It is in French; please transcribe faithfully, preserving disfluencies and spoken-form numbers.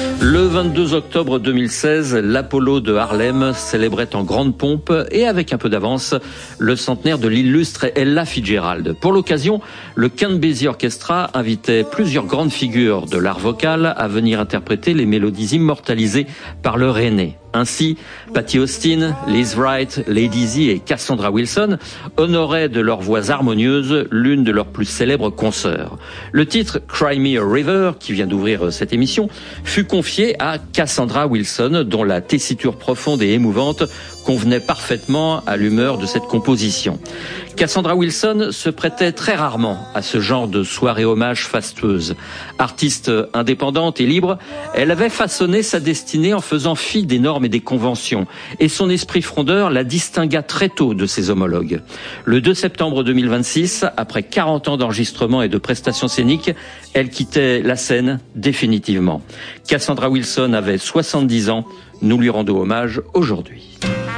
Le vingt-deux octobre deux mille seize, l'Apollo de Harlem célébrait en grande pompe et avec un peu d'avance le centenaire de l'illustre Ella Fitzgerald. Pour l'occasion, le Count Basie Orchestra invitait plusieurs grandes figures de l'art vocal à venir interpréter les mélodies immortalisées par leur aîné. Ainsi, Patti Austin, Liz Wright, Lady Z et Cassandra Wilson honoraient de leurs voix harmonieuses l'une de leurs plus célèbres consoeurs. Le titre Cry Me a River, qui vient d'ouvrir cette émission, fut confié à Cassandra Wilson, dont la tessiture profonde et émouvante convenait parfaitement à l'humeur de cette composition. Cassandra Wilson se prêtait très rarement à ce genre de soirée hommage fastueuse. Artiste indépendante et libre, elle avait façonné sa destinée en faisant fi des normes et des conventions, et son esprit frondeur la distingua très tôt de ses homologues. Le deux septembre deux mille vingt-six, après quarante ans d'enregistrement et de prestations scéniques, elle quittait la scène définitivement. Cassandra Wilson avait soixante-dix ans, nous lui rendons hommage aujourd'hui.